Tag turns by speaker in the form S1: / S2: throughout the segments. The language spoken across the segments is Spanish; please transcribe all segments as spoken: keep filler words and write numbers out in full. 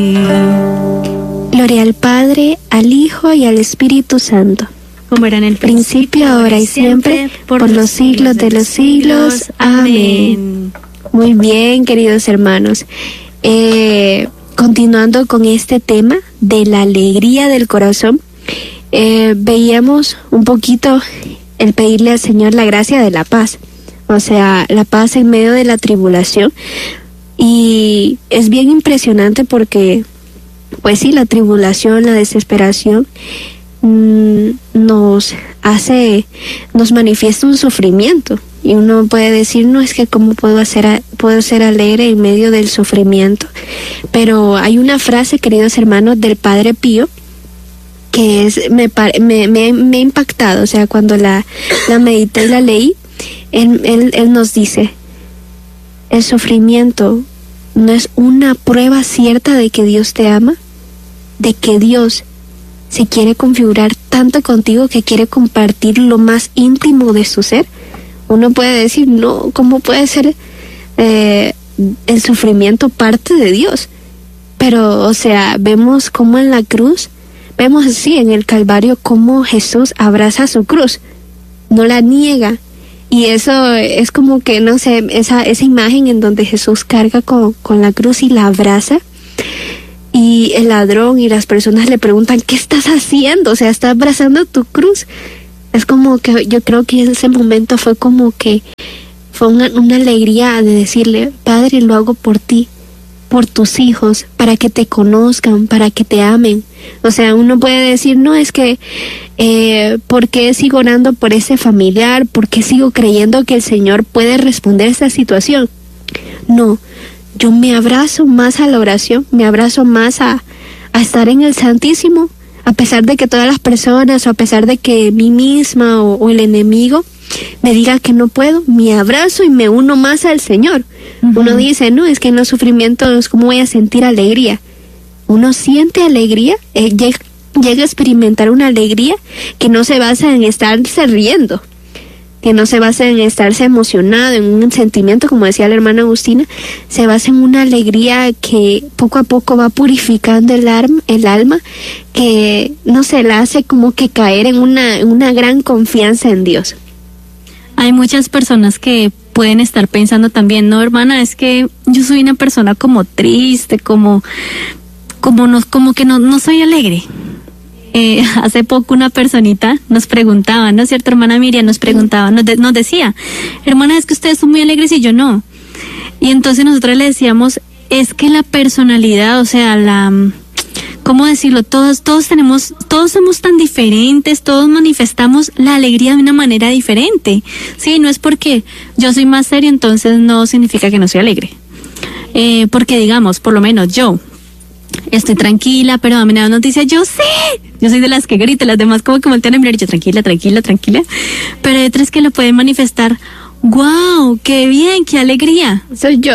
S1: Gloria al Padre, al Hijo y al Espíritu Santo,
S2: como era en el
S1: principio, ahora y siempre, por los siglos de los siglos. Amén. Muy bien, queridos hermanos. Eh, continuando con este tema de la alegría del corazón, eh, veíamos un poquito el pedirle al Señor la gracia de la paz, o sea, la paz en medio de la tribulación. Y es bien impresionante porque, pues sí, la tribulación, la desesperación mmm, nos hace, nos manifiesta un sufrimiento. Y uno puede decir, no, es que cómo puedo hacer, puedo ser alegre en medio del sufrimiento. Pero hay una frase, queridos hermanos, del Padre Pío, que es, me, me, me, me ha impactado. O sea, cuando la, la medité y la leí, él, él, él nos dice, el sufrimiento no es una prueba cierta de que Dios te ama, de que Dios se quiere configurar tanto contigo que quiere compartir lo más íntimo de su ser. Uno puede decir, no, ¿cómo puede ser eh, el sufrimiento parte de Dios? Pero, o sea, vemos cómo en la cruz, vemos así en el Calvario, cómo Jesús abraza su cruz, no la niega. Y eso es como que, no sé, esa, esa imagen en donde Jesús carga con, con la cruz y la abraza. Y el ladrón y las personas le preguntan, ¿qué estás haciendo? O sea, está abrazando tu cruz. Es como que yo creo que en ese momento fue como que fue una, una alegría de decirle, Padre, lo hago por ti, por tus hijos, para que te conozcan, para que te amen. O sea, uno puede decir, no, es que, eh, ¿por qué sigo orando por ese familiar? ¿Por qué sigo creyendo que el Señor puede responder a esta situación? No, yo me abrazo más a la oración, me abrazo más a, a estar en el Santísimo, a pesar de que todas las personas, o a pesar de que mí misma o, o el enemigo me diga que no puedo, me abrazo y me uno más al Señor. Uh-huh. Uno dice, no, es que en los sufrimientos, ¿cómo voy a sentir alegría? Uno siente alegría, eh, llega, llega a experimentar una alegría que no se basa en estarse riendo, que no se basa en estarse emocionado, en un sentimiento, como decía la hermana Agustina, se basa en una alegría que poco a poco va purificando el, arma, el alma, que, no sé, la hace como que caer en una, en una gran confianza en Dios.
S2: Hay muchas personas que pueden estar pensando también, no, hermana, es que yo soy una persona como triste, como, como, no, como que no, no soy alegre. Eh, hace poco una personita nos preguntaba, ¿no es cierto, hermana Miriam? Nos preguntaba, nos, de, nos decía, hermana, es que ustedes son muy alegres y yo no. Y entonces nosotros le decíamos, es que la personalidad, o sea, la... ¿cómo decirlo? Todos, todos tenemos, todos somos tan diferentes, todos manifestamos la alegría de una manera diferente. Sí, no es porque yo soy más serio, entonces no significa que no soy alegre. Eh, porque digamos, por lo menos yo estoy tranquila, pero a mí nada nos dice, yo sé, yo soy de las que grita, las demás como que voltean a mirar y yo tranquila, tranquila, tranquila. Pero hay otras que lo pueden manifestar. ¡Wow! ¡Qué bien! ¡Qué alegría!
S1: Soy yo.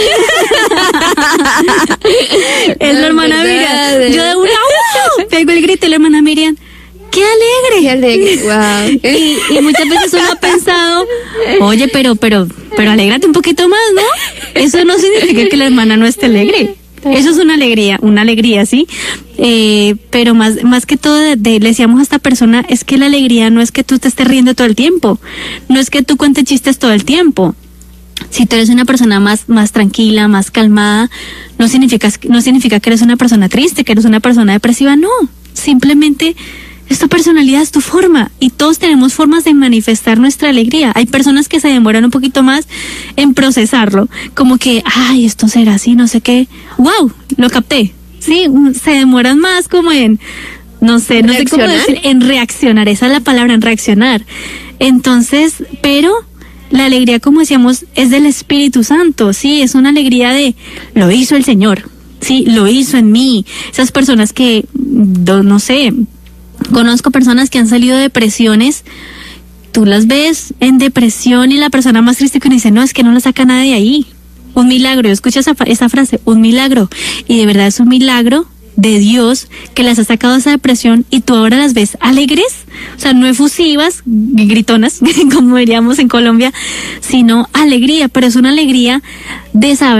S2: Es no, la hermana Miriam. Yo de una ¡wow! Pego el grito y la hermana Miriam. ¡Qué alegre!
S1: ¡Qué alegre! ¡Wow!
S2: Y, y muchas veces uno ha pensado, oye, pero, pero, pero alégrate un poquito más, ¿no? Eso no significa que la hermana no esté alegre. Eso es una alegría, una alegría, ¿sí? Eh, pero más, más que todo, de, de, le decíamos a esta persona, es que la alegría no es que tú te estés riendo todo el tiempo, no es que tú cuentes chistes todo el tiempo. Si tú eres una persona más, más tranquila, más calmada, no significa, no significa que eres una persona triste, que eres una persona depresiva, no. Simplemente es tu personalidad, es tu forma, y todos tenemos formas de manifestar nuestra alegría. Hay personas que se demoran un poquito más en procesarlo, como que, ay, esto será así, no sé qué. ¡Wow! Lo capté. Sí, se demoran más como en, no sé, no sé cómo decir, en reaccionar. Esa es la palabra, en reaccionar. Entonces, pero la alegría, como decíamos, es del Espíritu Santo, sí, es una alegría de, lo hizo el Señor, sí, lo hizo en mí. Esas personas que, no sé, conozco personas que han salido de depresiones, tú las ves en depresión y la persona más triste que uno dice, no, es que no la saca nada de ahí. Un milagro, escucha esa, esa frase, un milagro. Y de verdad es un milagro de Dios que las ha sacado de esa depresión y tú ahora las ves alegres, o sea, no efusivas, gritonas, como diríamos en Colombia, sino alegría, pero es una alegría de saber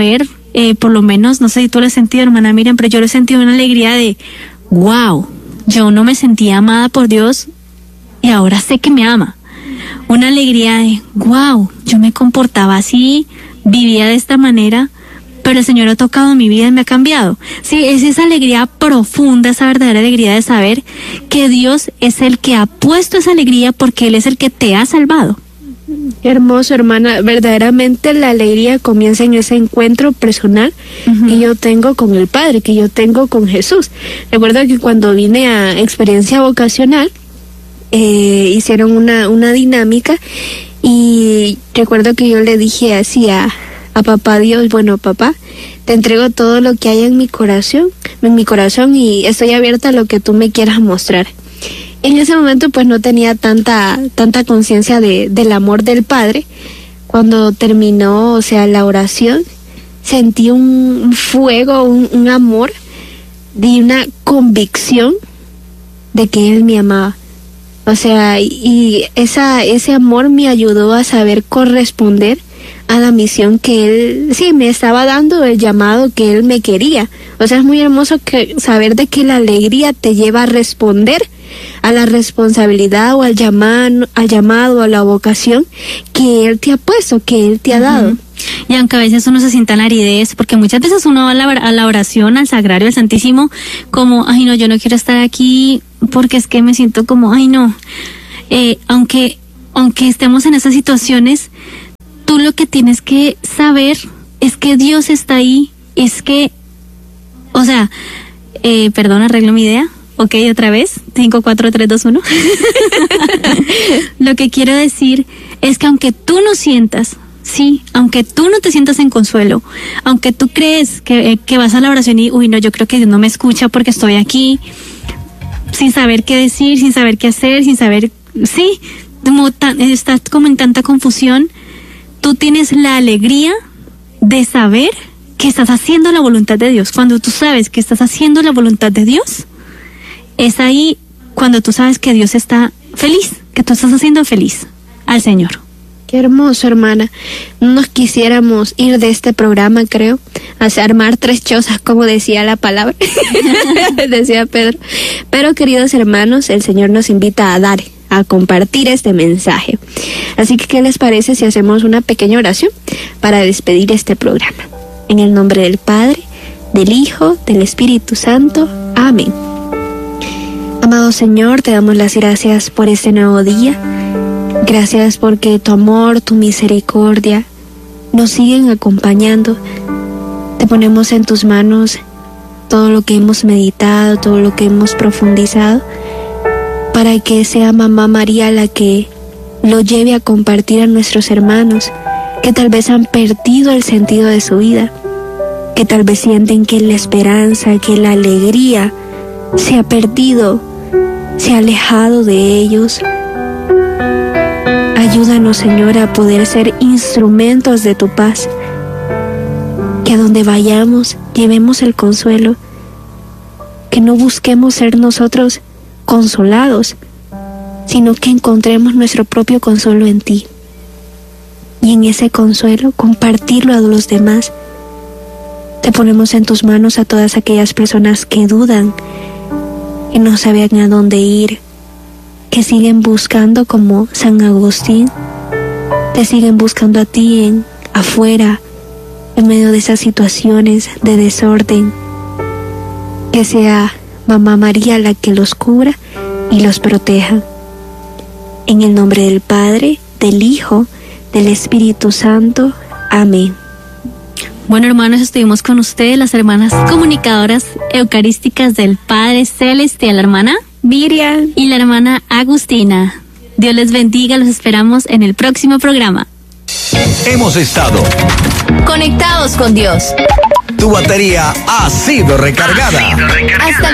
S2: eh, por lo menos, no sé si tú lo has sentido, hermana Miriam, pero yo lo he sentido una alegría de, wow, yo no me sentía amada por Dios y ahora sé que me ama. Una alegría de, wow, yo me comportaba así, vivía de esta manera, pero el Señor ha tocado mi vida y me ha cambiado. Sí, es esa alegría profunda, esa verdadera alegría de saber que Dios es el que ha puesto esa alegría porque Él es el que te ha salvado.
S1: Qué hermoso, hermana. Verdaderamente la alegría comienza en ese encuentro personal uh-huh. que yo tengo con el Padre, que yo tengo con Jesús. Recuerdo que cuando vine a experiencia vocacional, eh, hicieron una, una dinámica y recuerdo que yo le dije así a, a papá Dios, bueno, papá, te entrego todo lo que hay en mi corazón, en mi corazón y estoy abierta a lo que tú me quieras mostrar. En ese momento pues no tenía tanta tanta conciencia de, del amor del Padre. Cuando terminó, o sea, la oración, sentí un, un fuego, un, un amor, de una convicción de que Él me amaba. O sea, y esa ese amor me ayudó a saber corresponder a la misión que Él, sí, me estaba dando, el llamado que Él me quería. O sea, es muy hermoso que saber de que la alegría te lleva a responder a la responsabilidad o al llamado, al llamado, a la vocación que Él te ha puesto, que Él te ha dado. Uh-huh.
S2: Y aunque a veces uno se sienta en la aridez, porque muchas veces uno va a la, a la oración, al sagrario, al Santísimo, como, ay no, yo no quiero estar aquí porque es que me siento como, ay no. Eh, aunque, aunque estemos en esas situaciones, tú lo que tienes que saber es que Dios está ahí, es que, o sea, eh, perdón, arreglo mi idea. Ok, otra vez, cinco, cuatro, tres, dos, uno. Lo que quiero decir es que aunque tú no sientas, sí, aunque tú no te sientas en consuelo, aunque tú crees que, que vas a la oración y, uy, no, yo creo que Dios no me escucha porque estoy aquí, sin saber qué decir, sin saber qué hacer, sin saber, sí, como tan, estás como en tanta confusión, tú tienes la alegría de saber que estás haciendo la voluntad de Dios. Cuando tú sabes que estás haciendo la voluntad de Dios, es ahí cuando tú sabes que Dios está feliz, que tú estás haciendo feliz al Señor.
S1: Qué hermoso, hermana. No nos quisiéramos ir de este programa, creo, a armar tres chozas, como decía la palabra, decía Pedro. Pero, queridos hermanos, el Señor nos invita a dar, a compartir este mensaje. Así que, ¿qué les parece si hacemos una pequeña oración para despedir este programa? En el nombre del Padre, del Hijo, del Espíritu Santo. Amén. Amado Señor, te damos las gracias por este nuevo día. Gracias porque tu amor, tu misericordia nos siguen acompañando. Te ponemos en tus manos todo lo que hemos meditado, todo lo que hemos profundizado, para que sea Mamá María la que lo lleve a compartir a nuestros hermanos que tal vez han perdido el sentido de su vida, que tal vez sienten que la esperanza, que la alegría se ha perdido, se ha alejado de ellos. Ayúdanos, Señor, a poder ser instrumentos de tu paz, que a donde vayamos llevemos el consuelo, que no busquemos ser nosotros consolados, sino que encontremos nuestro propio consuelo en ti, y en ese consuelo compartirlo a los demás. Te ponemos en tus manos a todas aquellas personas que dudan, que no saben a dónde ir, que siguen buscando como San Agustín, te siguen buscando a ti en afuera, en medio de esas situaciones de desorden. Que sea Mamá María la que los cubra y los proteja. En el nombre del Padre, del Hijo, del Espíritu Santo. Amén.
S2: Bueno, hermanos, estuvimos con ustedes, las hermanas comunicadoras eucarísticas del Padre Celestial, la hermana
S1: Miriam
S2: y la hermana Agustina. Dios les bendiga, los esperamos en el próximo programa.
S3: Hemos estado
S4: conectados con Dios.
S3: Tu batería ha sido recargada.
S4: Ha sido recargada. Hasta